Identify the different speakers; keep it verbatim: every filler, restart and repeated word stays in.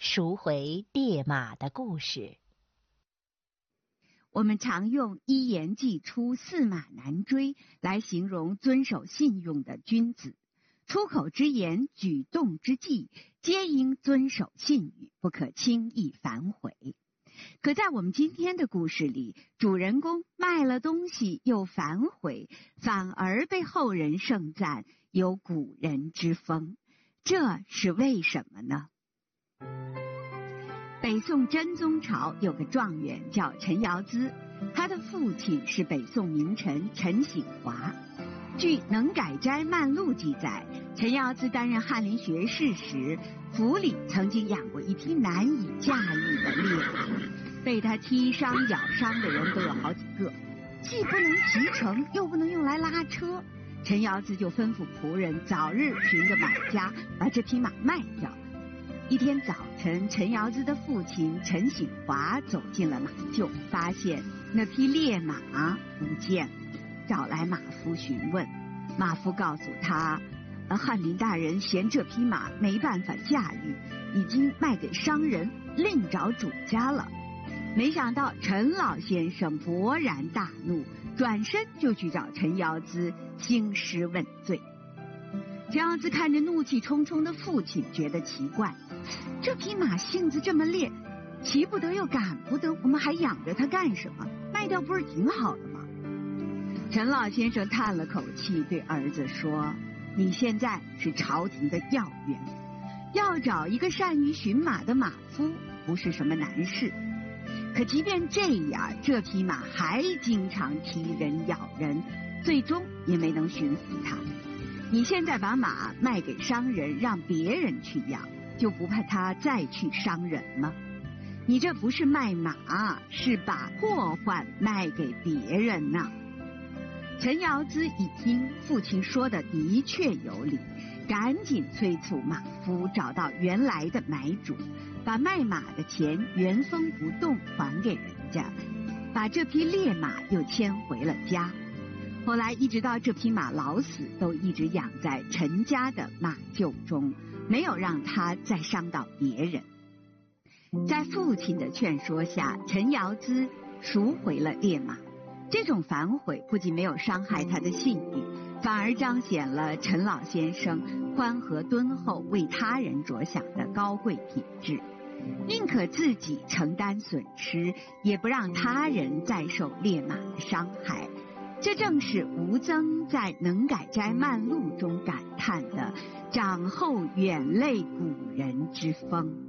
Speaker 1: 赎回烈马的故事。
Speaker 2: 我们常用一言既出，驷马难追来形容遵守信用的君子。出口之言，举动之际，皆应遵守信誉，不可轻易反悔。可在我们今天的故事里，主人公卖了东西又反悔，反而被后人盛赞有古人之风，这是为什么呢？北宋真宗朝有个状元叫陈尧咨，他的父亲是北宋名臣陈省华。据《能改斋漫录》记载，陈尧咨担任翰林学士时，府里曾经养过一匹难以驾驭的烈马，被他踢伤咬伤的人都有好几个，既不能骑乘，又不能用来拉车。陈尧咨就吩咐仆人早日寻个买家，把这匹马卖掉。一天早晨，陈尧咨的父亲陈省华走进了马厩，发现那匹烈马不见了，找来马夫询问。马夫告诉他，翰林大人嫌这匹马没办法驾驭，已经卖给商人，另找主家了。没想到陈老先生勃然大怒，转身就去找陈尧咨兴师问罪。陈尧咨看着怒气冲冲的父亲，觉得奇怪，这匹马性子这么烈，骑不得又赶不得，我们还养着它干什么？卖掉不是挺好的吗？陈老先生叹了口气，对儿子说，你现在是朝廷的要员，要找一个善于驯马的马夫不是什么难事，可即便这样，这匹马还经常踢人咬人，最终也没能驯服它。你现在把马卖给商人，让别人去养，就不怕他再去伤人吗？你这不是卖马，是把祸患卖给别人呐、啊。陈尧咨一听父亲说的的确有理，赶紧催促马夫找到原来的买主，把卖马的钱原封不动还给人家，把这匹烈马又牵回了家。后来一直到这匹马老死，都一直养在陈家的马厩中，没有让它再伤到别人。在父亲的劝说下，陈尧咨赎回了烈马。这种反悔不仅没有伤害他的信誉，反而彰显了陈老先生宽和敦厚、为他人着想的高贵品质，宁可自己承担损失，也不让他人再受烈马的伤害。这正是吴曾在《能改斋漫录》中感叹的“长后远类古人之风”。